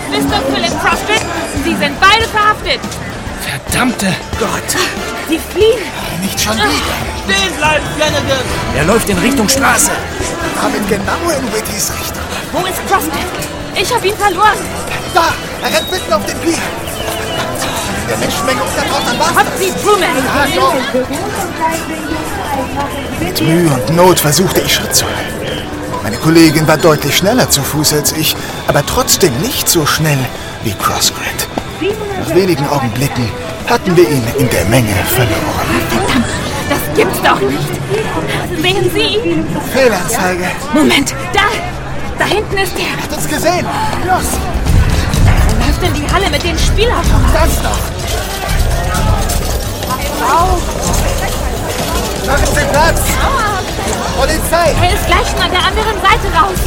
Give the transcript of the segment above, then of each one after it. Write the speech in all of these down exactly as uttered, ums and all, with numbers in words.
Mister Philip Crossgrid, Sie sind beide verhaftet. Verdammte Gott! Sie fliehen! Nicht schon wieder! Stehen bleiben, Flanagan! Er läuft in Richtung Straße. Damit genau in Whittys Richtung. Wo ist Crossgrid? Ich habe ihn verloren. Da! Er rennt mitten auf den Pier. Wenn der Menschenmenge untertaucht, dann war's Kommt das. Sie, Truman! Ja, doch. Mit Mühe und Not versuchte ich Schritt zu halten. Meine Kollegin war deutlich schneller zu Fuß als ich, aber trotzdem nicht so schnell wie Crossgrid. Nach wenigen Augenblicken hatten wir ihn in der Menge verloren. Verdammt, das gibt's doch nicht. Sehen Sie? Fehlanzeige. Moment, da! Da hinten ist er. Hat uns gesehen. Los, Er läuft in die Halle mit den Spielautomaten. das noch. Machen Sie Platz. Polizei. Er ist gleich schon an der anderen Seite raus.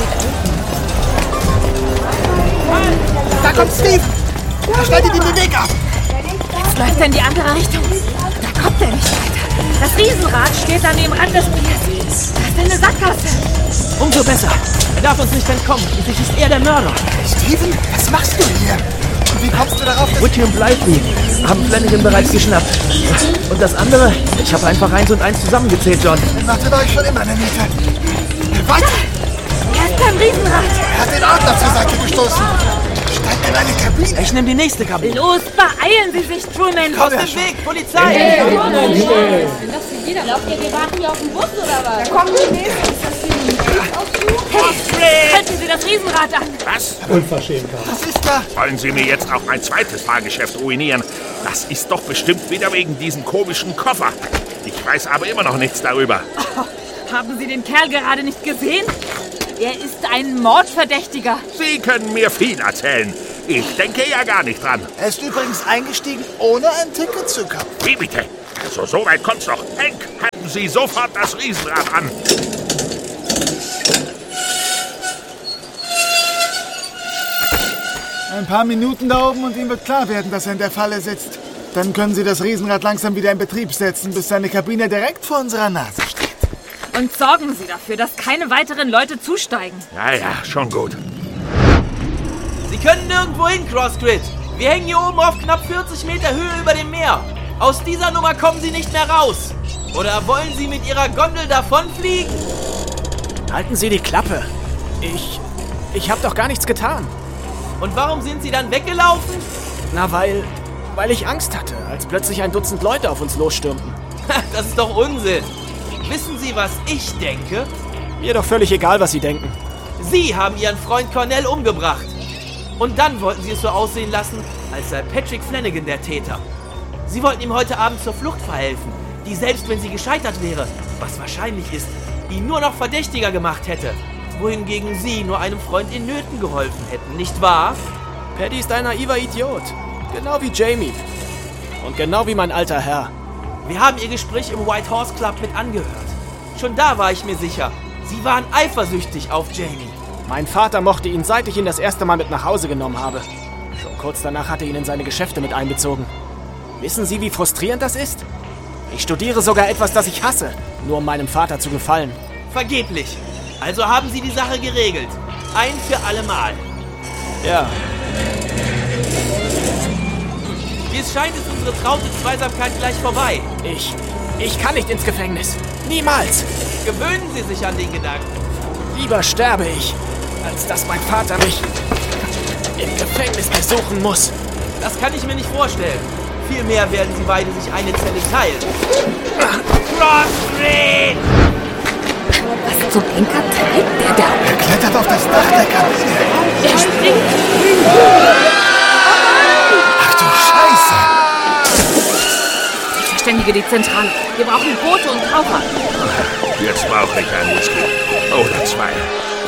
Da kommt Steve. Er schneidet ihm den Weg ab. Jetzt läuft er in die andere Richtung. Da kommt er nicht weiter. Das Riesenrad steht an dem Rand des Piers. Da ist eine Sackgasse. Umso besser. Er darf uns nicht entkommen. Schließlich ist er der Mörder. Steven, was machst du hier? Und wie kommst du darauf, dass... Witchy und Blythe haben Flanagan bereits geschnappt. Und das andere? Ich habe einfach eins und eins zusammengezählt, John. Ich machte bei euch schon immer eine Miete. Weiter! Er ist beim Riesenrad. Er hat den Adler zur Seite gestoßen. Steigt in eine Kabine. Ich nehme die nächste Kabine. Los, beeilen Sie sich, Truman. Aus dem Weg, Polizei! Glaubt ihr, wir warten hier auf den Bus oder was? Da kommt die nächste. Ist das hier ein Hey, halten Sie das Riesenrad an. Was? Was ist da? Wollen Sie mir jetzt auch mein zweites Fahrgeschäft ruinieren? Das ist doch bestimmt wieder wegen diesem komischen Koffer. Ich weiß aber immer noch nichts darüber. Oh, haben Sie den Kerl gerade nicht gesehen? Er ist ein Mordverdächtiger. Sie können mir viel erzählen. Ich denke ja gar nicht dran. Er ist übrigens eingestiegen, ohne ein Ticket zu kaufen. Wie bitte? Also so weit kommt's doch. Hank, halten Sie sofort das Riesenrad an. Ein paar Minuten da oben und ihm wird klar werden, dass er in der Falle sitzt. Dann können Sie das Riesenrad langsam wieder in Betrieb setzen, bis seine Kabine direkt vor unserer Nase steht. Und sorgen Sie dafür, dass keine weiteren Leute zusteigen. Ja, ja, schon gut. Sie können nirgendwo hin, Crossgrid. Wir hängen hier oben auf knapp vierzig Meter Höhe über dem Meer. Aus dieser Nummer kommen Sie nicht mehr raus. Oder wollen Sie mit Ihrer Gondel davonfliegen? Halten Sie die Klappe. Ich... Ich habe doch gar nichts getan. Und warum sind Sie dann weggelaufen? Na, weil... Weil ich Angst hatte, als plötzlich ein Dutzend Leute auf uns losstürmten. Das ist doch Unsinn. Wissen Sie, was ich denke? Mir doch völlig egal, was Sie denken. Sie haben Ihren Freund Cornell umgebracht. Und dann wollten Sie es so aussehen lassen, als sei Patrick Flanagan der Täter. Sie wollten ihm heute Abend zur Flucht verhelfen, die selbst wenn sie gescheitert wäre, was wahrscheinlich ist, ihn nur noch verdächtiger gemacht hätte. Wohingegen Sie nur einem Freund in Nöten geholfen hätten, nicht wahr? Paddy ist ein naiver Idiot. Genau wie Jamie. Und genau wie mein alter Herr. Wir haben Ihr Gespräch im White Horse Club mit angehört. Schon da war ich mir sicher, Sie waren eifersüchtig auf Jamie. Mein Vater mochte ihn, seit ich ihn das erste Mal mit nach Hause genommen habe. Schon kurz danach hat er ihn in seine Geschäfte mit einbezogen. Wissen Sie, wie frustrierend das ist? Ich studiere sogar etwas, das ich hasse, nur um meinem Vater zu gefallen. Vergeblich. Also haben Sie die Sache geregelt. Ein für alle Mal. Ja. Wie es scheint, ist unsere traute Zweisamkeit gleich vorbei. Ich... Ich kann nicht ins Gefängnis. Niemals. Gewöhnen Sie sich an den Gedanken. Lieber sterbe ich, als dass mein Vater mich im Gefängnis besuchen muss. Das kann ich mir nicht vorstellen. Vielmehr werden Sie beide sich eine Zelle teilen. Crossgrid! Was zum Henker treibt der da? Er klettert auf das Dach der Kabine. Er springt. Ach du Scheiße! Ich verständige die Zentrale. Wir brauchen Boote und Taucher. Jetzt brauche ich einen Whisky. Oder zwei.